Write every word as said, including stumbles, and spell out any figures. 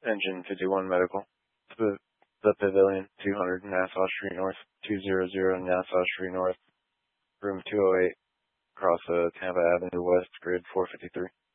Engine fifty-one Medical. The, the Pavilion, two hundred Nassau Street North, two hundred Nassau Street North, room two oh eight, across uh, Tampa Avenue West, grid four fifty-three.